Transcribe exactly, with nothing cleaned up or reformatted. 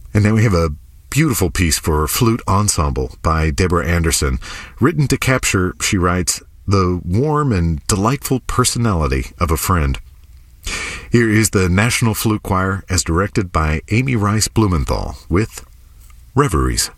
And then we have a beautiful piece for flute ensemble by Deborah Anderson, written to capture, she writes, the warm and delightful personality of a friend. Here is the National Flute Choir as directed by Amy Rice Blumenthal with Reveries.